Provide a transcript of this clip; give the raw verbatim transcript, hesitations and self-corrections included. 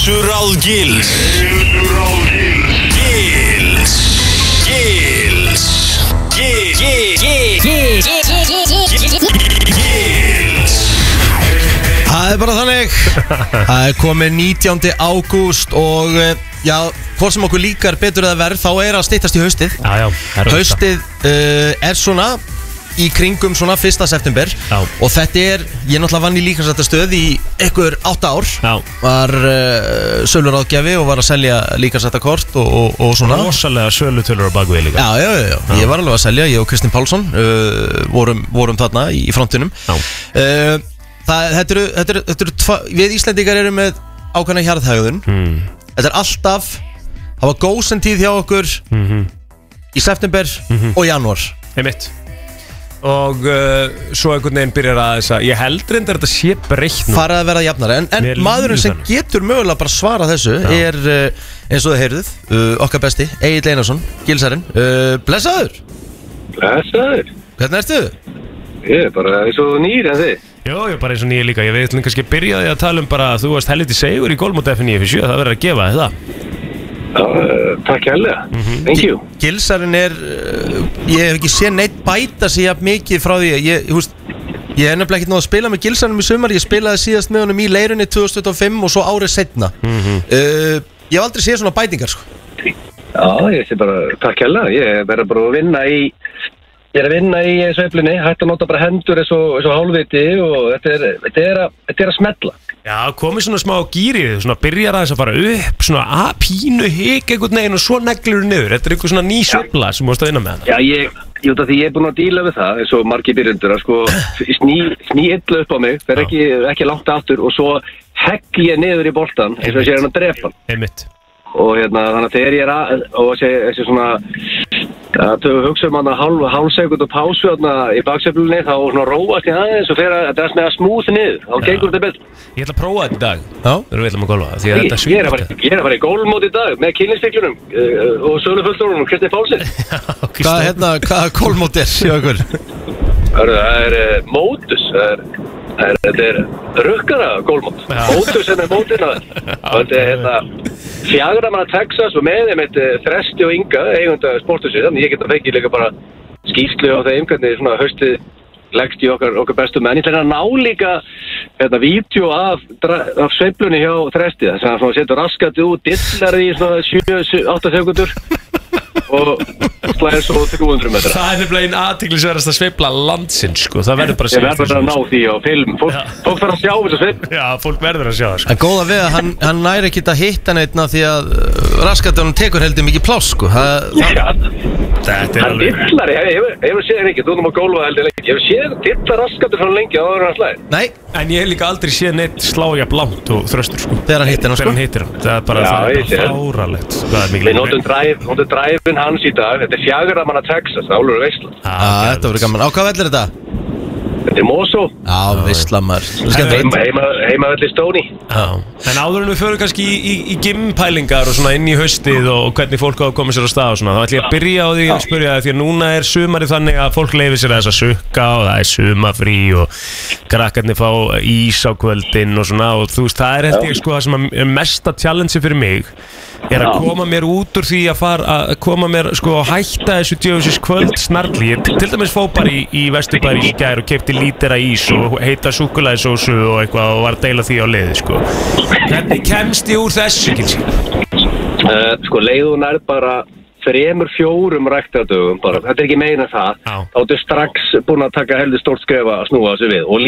Heilsuráð Gils Heilsuráð Gils Gils Gils Gils Gils Það er bara þannig. Það er komið nítjándi ágúst og já, hvort sem okkur líkar betur eða verð, þá er að styttast í haustið. Já, já, haustið uh, er svona í kringum svona fyrsta september. Já. Og þetta er, ég náttúrulega vann í líkamsræktarstöð í einhver átta ár. Já. Var uh, söluráðgjafi og var að selja líkamsræktarkort og, og, og svona. Rosalega sölutölur á bakvið líka. Já, já, já, já, ég var alveg að selja, ég og Kristinn Pálsson uh, vorum, vorum þarna í frontinum. Já. uh, Það, þetta eru, þetta eru, þetta eru tva, við Íslendingar erum með ákveðna hjarðhægðun. Mm. Þetta er alltaf, það var gósentíð hjá okkur Mm-hmm. í september Mhm. og janúar. Einmitt. Og uh, svo einhvern veginn byrjar að þess að ég held reyndar að þetta sé breytt nú. Farið að vera jafnara. En, en Mér maðurinn líður sem þannig. getur mögulega bara svara þessu Já. er, uh, eins og þið heyrðuð, uh, okkar besti, Egill Einarsson, Gilsarinn. uh, Blessaður, Blessaður. hvernig ertu? Ég er bara eins og nýr en þið. Jó, ég bara eins og nýja líka. Ég veit kannski að byrja því að tala um bara að þú varst helviti segur í golfmóti F níu sjö. Það verður að gefa þér það. Já, uh, takk hérlega. Thank you. Gilsarinn er, uh, ég hef ekki séð neitt bæta sig jafn mikið frá því. Ég, ég, húst, ég hef nefnilega ekkert náð að spila með Gilsarinn í sumar. Ég spilaði síðast með honum í Leirunni tvö þúsund tuttugu og fimm og svo árið seinna. Mhm. uh, Ég hef aldrei séð svona bætingar sko. Já, ég sé bara takk hérlega. Ég er bara bara að vinna í Ég er að vinna í sveiflunni, hægt að nota bara hendur eins og, eins og hálfviti og þetta er, þetta er, að, þetta er að smetla. Já, komið svona smá gýrið, svona byrjar aðeins að fara upp, svona að pínu hik einhvern veginn og svo neglur niður. Þetta er eitthvað svona ný sveifla sem þú varst að vinna með hana. Já, ég, ég veit að því ég er búin að díla við það eins og margir byrjundur að sko sný, sný illa upp á mig, fer ekki, ekki langt aftur og svo hegg ég niður í boltan eins og ég sé hann að drepa hann. Einmitt. Og hérna, þannig að þegar ég er að, og þessi, þessi svona, að þau hugsa um hann að hálf, hálf sekund og pásu hérna í baksveiflunni, þá svona róast ég aðeins og fyrir að þetta er svona smúð niður, þá gengur þetta betur. Ég ætla að prófa þetta í dag. Já. Þegar við ætlum að golfa. Því að Ég, þetta ég, er að fara, ég er að fara í gólfmót í dag með kynlífsfíklunum uh, og sölufulltrúnum Kristi Pálsson. Hvað hérna, hvaða kólmót er hjá ykkur? Það er uh, mótus, það er, það er, þetta er rukkara gólfmót. Já. Mótus sem er mótina þess. Og þetta er hérna fjagra manna Texas og með þeim eitt Þresti og Inga, eigunda sportusið. Þannig ég geta fengið líka bara skýrslu á þeim, hvernig svona haustið leggst í okkar, okkar bestu menn. Ég ætla að ná líka hérna vídeo af, af sveiflunni hjá Þresti. Þess að hann setur raskati út, dillar því í svona sjö átta sekundur og slæðir svo þrjú hundruð metra. Það er nefnilega einn athyglisverðasta sveifla landsins, sko. Það verður bara að Ég segja verður að ná því á film. Fólk, fólk þarf að sjá þess að sveifla. Já, fólk verður að sjá það, sko. En góða við að hann, hann næri ekkit að hitta neitna því að raskatunum tekur heldur mikið pláss sko. Það, það, Þetta er Hann alveg... dillar, ég hefur hef séð henni ekki, þú erum að gólfa heldur lengi. Ég hefur séð henni dillar raskatur svona lengi á áður en hann slæðir. nei, En ég hef líka aldrei séð neitt slája blánt og þröstur, sko. þegar hann hittir hann Þegar hann sko. hittir hann. Það er bara, Já, það ég er sé bara það. fáralegt. Það er mikil Við notum drive, notum drive-in hans í dag. Þetta er fjagra manna Texas, það álur veistla. Já, þetta verður gaman. Á hvað vell er þetta? Þetta er Mosó, Já, veistlamar. heima, heima, heima velli Stóni. Já. En áður en við förum kannski í, í, í gympælingar og svona inn í haustið og hvernig fólk á að koma sér á stað og svona, þá ætlum ég að byrja á því að spyrja það því að núna er sumarið þannig að fólk leifir sér þess að sukka og það er sumafrí og krakkarnir fá ís á kvöldin og svona og þú veist, það er held ég sko það sem er mesta challenge fyrir mig er að koma mér út úr því að fara að koma mér sko að hætta þessu djöfisins kvöld snarli. Ég til dæmis fó bara í, í Vesturbæri í gær og keypti lítera ís og heita súkkulaðisósu og eitthvað og var að deila því á leiði sko. Hvernig kemst ég úr þessu, Gilsi? Uh, sko, leiðun er bara þremur, fjórum ræktardögum bara. Þetta er ekki meina það. Já. Þá ertu strax búin að taka heldur stórt skref að snúa þessu við. Og